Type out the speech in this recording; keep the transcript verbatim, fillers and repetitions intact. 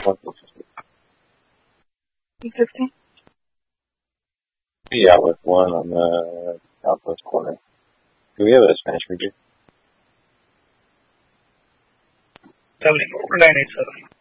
One fifty. E fifteen? Yeah, with one on the southwest corner. Do we have a Spanish region? seventy-four, nine eight seven.